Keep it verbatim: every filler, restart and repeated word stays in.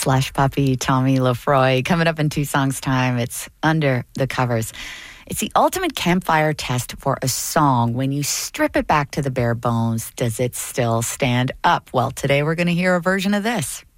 Slush Puppy, Tommy Lefroy. Coming up in two songs' time, it's Under the Covers. It's the ultimate campfire test for a song. When you strip it back to the bare bones, does it still stand up? Well, today we're going to hear a version of this.